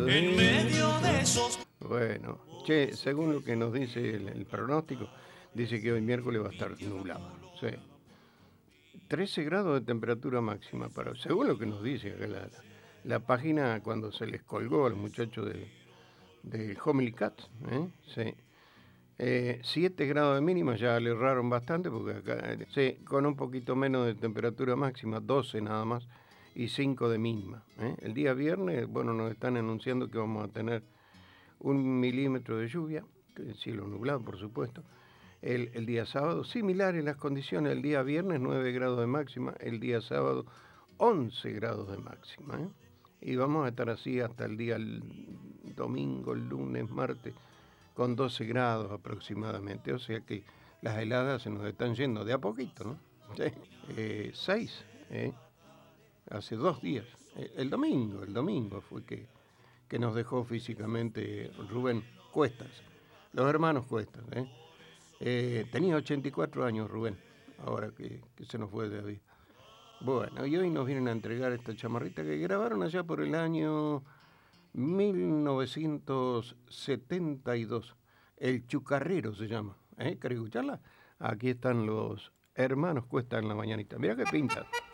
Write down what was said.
En medio de esos. Bueno, che, según lo que nos dice el pronóstico, dice que hoy miércoles va a estar nublado. Sí. 13 grados de temperatura máxima, según lo que nos dice acá la página cuando se les colgó a los muchachos del Homely Cat. Sí. 7 grados de mínima, ya le erraron bastante, porque acá, sí, con un poquito menos de temperatura máxima, 12 nada más, y 5 de mínima. El día viernes, bueno, nos están anunciando que vamos a tener 1 milímetro de lluvia, el cielo nublado, por supuesto. El día sábado, similares las condiciones, el día viernes 9 grados de máxima, el día sábado 11 grados de máxima. Y vamos a estar así hasta el domingo, el lunes, martes, con 12 grados aproximadamente. O sea que las heladas se nos están yendo de a poquito, ¿no? Sí. 6, hace 2 días. El domingo fue que nos dejó físicamente Rubén Cuestas, los hermanos Cuestas. Tenía 84 años Rubén, ahora que se nos fue de David. Bueno, y hoy nos vienen a entregar esta chamarrita que grabaron allá por el año 1972. El Chucarrero se llama. ¿Querés escucharla? Aquí están los hermanos Cuesta en la mañanita. Mirá qué pinta.